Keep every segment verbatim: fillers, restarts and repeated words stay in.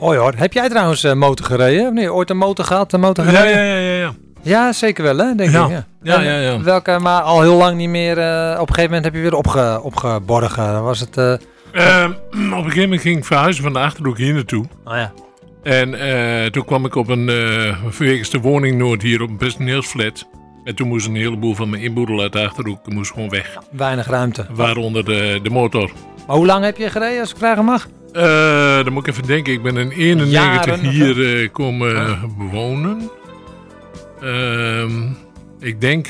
Mooi hoor. Heb jij trouwens uh, motor gereden? Of niet? Ooit een motor gehad? Een motor gereden? Ja, ja, ja, ja. Ja, zeker wel, hè? Denk ja. ik. Ja, ja, ja, ja. Welke, maar al heel lang niet meer. Uh, op een gegeven moment heb je weer opge, opgeborgen. Was het? Uh... Uh, op een gegeven moment ging ik verhuizen van de Achterhoek hier naartoe. Oh ja. En uh, toen kwam ik op een uh, wegens de woningnood hier op een personeelsflat. En toen moest een heleboel van mijn inboedel uit de Achterhoek moest gewoon weg. Ja, weinig ruimte. Waaronder de, de motor. Maar hoe lang heb je gereden, als ik vragen mag? Uh, dan moet ik even denken. Ik ben in eenennegentig Jaren, hier uh, komen uh, wonen. Uh, ik denk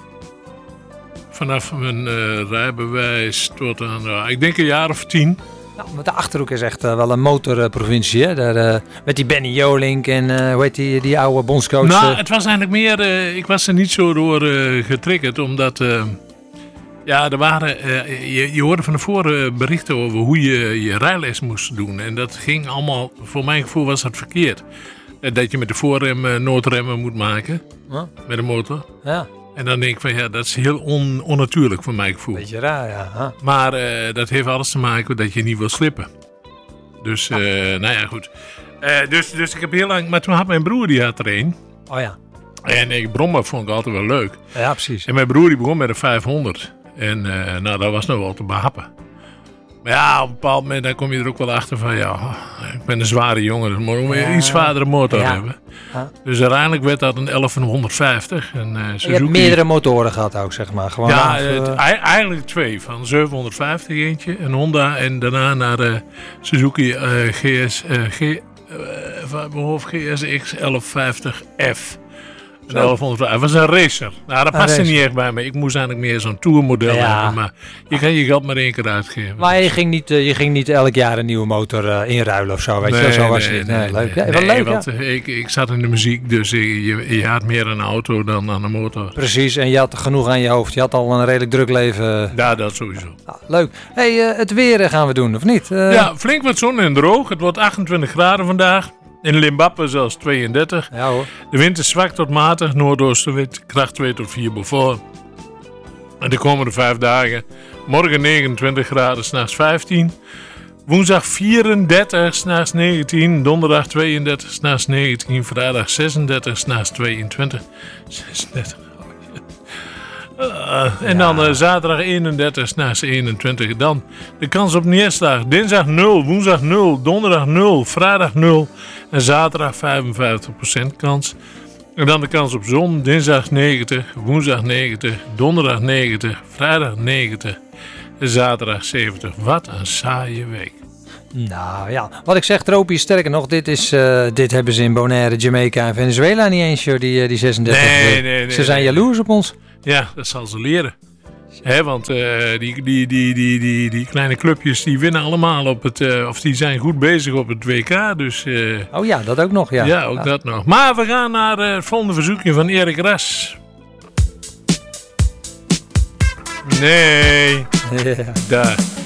vanaf mijn uh, rijbewijs tot aan, uh, ik denk een jaar of tien. Nou, want de Achterhoek is echt uh, wel een motorprovincie, hè? Daar, uh, met die Benny Jolink en uh, hoe heet die, die oude bondscoach. Nou, het was eigenlijk meer, uh, ik was er niet zo door uh, getriggerd, omdat uh, ja, er waren, uh, je, je hoorde van tevoren berichten over hoe je je rijles moest doen. En dat ging allemaal, voor mijn gevoel was dat verkeerd. Uh, dat je met de voorrem uh, noodremmen moet maken, huh? Met een motor. Ja. En dan denk ik van ja, dat is heel on, onnatuurlijk voor mijn gevoel. Beetje raar, ja. Huh? Maar uh, dat heeft alles te maken dat je niet wil slippen. Dus, uh, nou ja, goed. Uh, dus, dus ik heb heel lang, maar toen had mijn broer, die had er een. Oh ja. En ik brommen vond ik altijd wel leuk. Ja, precies. En mijn broer die begon met een vijfhonderd. En uh, nou, dat was nog wel te behappen. Maar ja, op een bepaald moment dan kom je er ook wel achter van ja, ik ben een zware jongen, dus moet ik een iets zwaardere motor ja. hebben. Ja. Dus uiteindelijk werd dat een elfhonderdvijftig. En, uh, Suzuki... Je hebt meerdere motoren gehad ook, zeg maar. Gewoon ja, af, uh... het, eigenlijk twee. Van zevenhonderdvijftig eentje, een Honda en daarna naar uh, Suzuki uh, G S, uh, G, uh, van mijn hoofd G S X elfhonderdvijftig F. elfhonderd. Het was een racer. Nou, dat paste niet echt bij me. Ik moest eigenlijk meer zo'n tourmodel ja. hebben. Maar je kan je geld maar één keer uitgeven. Maar je ging niet, uh, je ging niet elk jaar een nieuwe motor uh, inruilen of zo. Weet nee, je? Zo nee, was het. Nee, nee, leuk. Nee, ja, nee, leuk want ja. ik, ik zat in de muziek, dus je, je had meer een auto dan aan een motor. Precies, en je had genoeg aan je hoofd. Je had al een redelijk druk leven. Ja, dat sowieso. Ah, leuk. Hey, uh, het weer gaan we doen, of niet? Uh... Ja, flink wat zon en droog. Het wordt achtentwintig graden vandaag. In Limbabwe zelfs tweeëndertig. Ja hoor. De wind is zwak tot matig, noordoostenwind, kracht twee tot vier Beaufort. En de komende vijf dagen, morgen negenentwintig graden, 's nachts vijftien. Woensdag vierendertig, 's nachts negentien. Donderdag tweeëndertig, 's nachts negentien. Vrijdag zesendertig, 's nachts tweeëntwintig. zesendertig. Uh, en ja. dan uh, zaterdag eenendertig, 's nachts eenentwintig. Dan de kans op neerslag. Dinsdag nul, woensdag nul, donderdag nul, vrijdag nul en zaterdag vijfenvijftig procent kans. En dan de kans op zon. Dinsdag negentig, woensdag negentig, donderdag negentig, vrijdag negentig en zaterdag zeventig. Wat een saaie week. Nou ja, wat ik zeg, tropisch, sterker nog, dit, is, uh, dit hebben ze in Bonaire, Jamaica en Venezuela niet eens, joh, die, die zesendertig. Nee, nee, nee. Ze zijn nee. jaloers op ons. Ja, dat zal ze leren. Hè, want uh, die, die, die, die, die, die kleine clubjes die winnen allemaal op het, uh, of die zijn goed bezig op het W K. Dus, uh, oh ja, dat ook nog, ja. Ja, ook ja. dat nog. Maar we gaan naar uh, het volgende verzoekje van Erik Ras. Nee. Ja. Daar.